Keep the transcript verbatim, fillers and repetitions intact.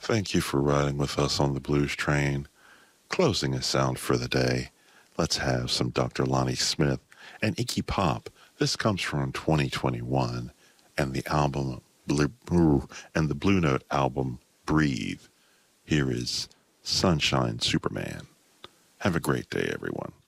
Thank you for riding with us on the Blues Train. Closing us out for the day, let's have some Doctor Lonnie Smith and Iggy Pop. This comes from twenty twenty-one and the album Blue, and the Blue Note album Breathe. Here is Sunshine Superman. Have a great day, everyone.